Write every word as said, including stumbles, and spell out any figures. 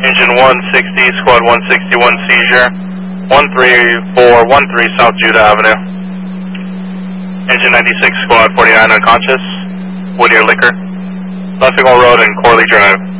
Engine one sixty, squad one sixty-one seizure, one three four one three South Judah Avenue. Engine ninety-six, squad forty-nine unconscious, Whittier Liquor, Leffingwell Road and Corley Drive.